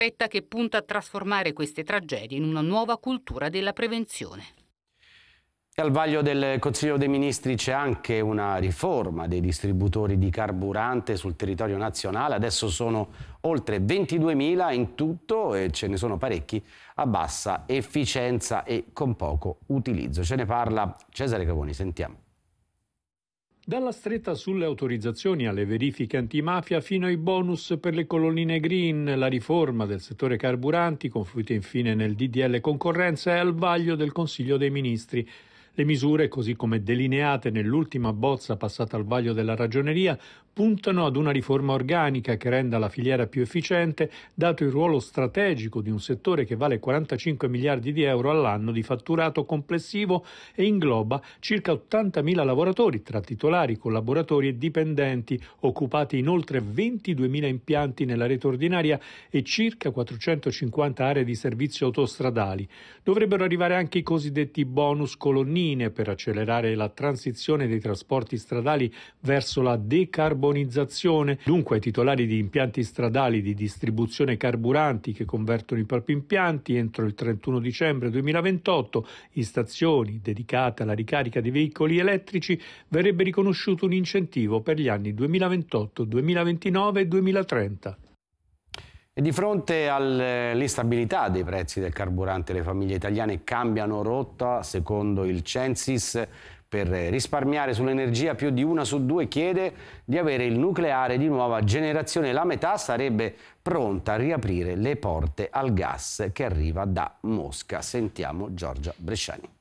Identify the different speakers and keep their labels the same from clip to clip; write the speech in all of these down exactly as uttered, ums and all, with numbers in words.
Speaker 1: Fretta che punta a trasformare queste tragedie in una nuova cultura della prevenzione.
Speaker 2: E al vaglio del Consiglio dei Ministri c'è anche una riforma dei distributori di carburante sul territorio nazionale. Adesso sono oltre ventiduemila in tutto e ce ne sono parecchi a bassa efficienza e con poco utilizzo. Ce ne parla Cesare Cavoni, sentiamo.
Speaker 3: Dalla stretta sulle autorizzazioni alle verifiche antimafia fino ai bonus per le colonnine green, la riforma del settore carburanti, confluita infine nel D D L concorrenza, è al vaglio del Consiglio dei Ministri. Le misure, così come delineate nell'ultima bozza passata al vaglio della Ragioneria, puntano ad una riforma organica che renda la filiera più efficiente, dato il ruolo strategico di un settore che vale quarantacinque miliardi di euro all'anno di fatturato complessivo e ingloba circa ottantamila lavoratori tra titolari, collaboratori e dipendenti, occupati in oltre ventiduemila impianti nella rete ordinaria e circa quattrocentocinquanta aree di servizio autostradali. Dovrebbero arrivare anche i cosiddetti bonus colonnine per accelerare la transizione dei trasporti stradali verso la decarbonizzazione. Dunque ai titolari di impianti stradali di distribuzione carburanti che convertono i propri impianti entro il trentuno dicembre duemilaventotto in stazioni dedicate alla ricarica di veicoli elettrici verrebbe riconosciuto un incentivo per gli anni duemilaventotto, duemilaventinove e duemilatrenta.
Speaker 2: E di fronte all'instabilità dei prezzi del carburante, le famiglie italiane cambiano rotta. Secondo il Censis, per risparmiare sull'energia più di una su due chiede di avere il nucleare di nuova generazione. La metà sarebbe pronta a riaprire le porte al gas che arriva da Mosca. Sentiamo Giorgia Bresciani.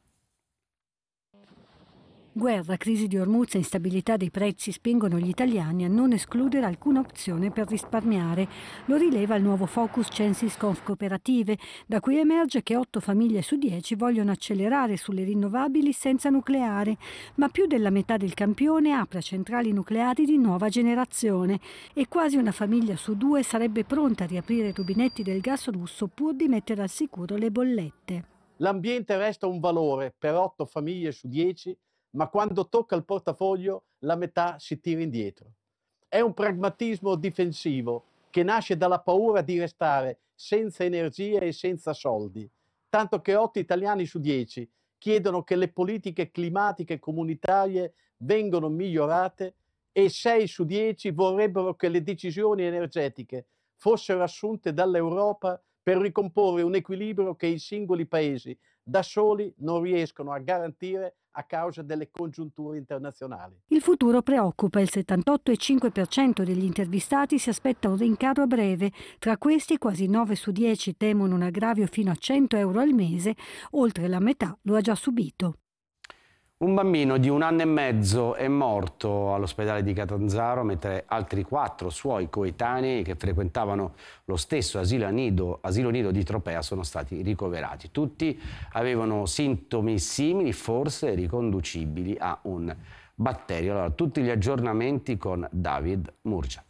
Speaker 4: Guerra, crisi di Hormuz e instabilità dei prezzi spingono gli italiani a non escludere alcuna opzione per risparmiare. Lo rileva il nuovo Focus Censis Confcooperative, da cui emerge che otto famiglie su dieci vogliono accelerare sulle rinnovabili senza nucleare, ma più della metà del campione apre centrali nucleari di nuova generazione e quasi una famiglia su due sarebbe pronta a riaprire i rubinetti del gas russo pur di mettere al sicuro le bollette.
Speaker 5: L'ambiente resta un valore per otto famiglie su dieci, ma quando tocca il portafoglio la metà si tira indietro. È un pragmatismo difensivo che nasce dalla paura di restare senza energia e senza soldi, tanto che otto italiani su dieci chiedono che le politiche climatiche comunitarie vengano migliorate e sei su dieci vorrebbero che le decisioni energetiche fossero assunte dall'Europa per ricomporre un equilibrio che i singoli paesi da soli non riescono a garantire a causa delle congiunture internazionali.
Speaker 4: Il futuro preoccupa. Il settantotto virgola cinque per cento degli intervistati si aspetta un rincaro a breve. Tra questi quasi nove su dieci temono un aggravio fino a cento euro al mese, oltre la metà lo ha già subito.
Speaker 2: Un bambino di un anno e mezzo è morto all'ospedale di Catanzaro, mentre altri quattro suoi coetanei che frequentavano lo stesso asilo nido, asilo nido di Tropea sono stati ricoverati. Tutti avevano sintomi simili, forse riconducibili a un batterio. Allora, tutti gli aggiornamenti con David Murgia.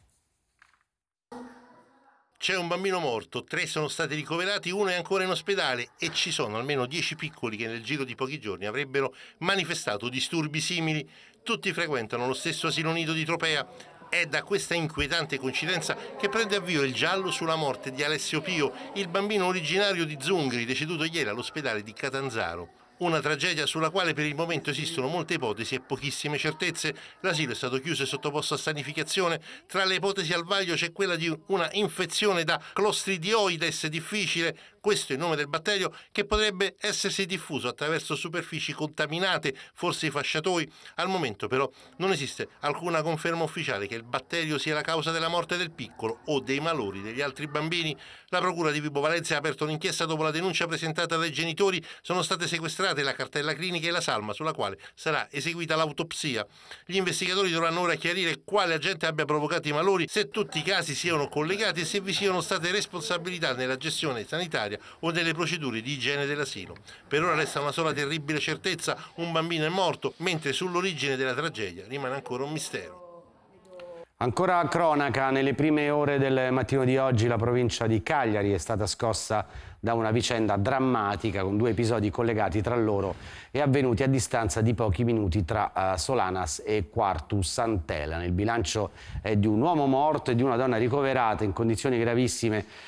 Speaker 6: C'è un bambino morto, tre sono stati ricoverati, uno è ancora in ospedale e ci sono almeno dieci piccoli che nel giro di pochi giorni avrebbero manifestato disturbi simili. Tutti frequentano lo stesso asilo nido di Tropea. È da questa inquietante coincidenza che prende avvio il giallo sulla morte di Alessio Pio, il bambino originario di Zungri, deceduto ieri all'ospedale di Catanzaro. Una tragedia sulla quale per il momento esistono molte ipotesi e pochissime certezze. L'asilo è stato chiuso e sottoposto a sanificazione. Tra le ipotesi al vaglio c'è quella di una infezione da Clostridioides difficile, questo è il nome del batterio, che potrebbe essersi diffuso attraverso superfici contaminate, forse i fasciatoi. Al momento però non esiste alcuna conferma ufficiale che il batterio sia la causa della morte del piccolo o dei malori degli altri bambini. La procura di Vibo Valentia ha aperto un'inchiesta dopo la denuncia presentata dai genitori. Sono state sequestrate la cartella clinica e la salma sulla quale sarà eseguita l'autopsia. Gli investigatori dovranno ora chiarire quale agente abbia provocato i malori, se tutti i casi siano collegati e se vi siano state responsabilità nella gestione sanitaria o nelle procedure di igiene dell'asilo. Per ora resta una sola terribile certezza: un bambino è morto, mentre sull'origine della tragedia rimane ancora un mistero.
Speaker 2: Ancora cronaca, nelle prime ore del mattino di oggi la provincia di Cagliari è stata scossa da una vicenda drammatica con due episodi collegati tra loro e avvenuti a distanza di pochi minuti tra uh, Solanas e Quartu Sant'Elena. Il bilancio è di un uomo morto e di una donna ricoverata in condizioni gravissime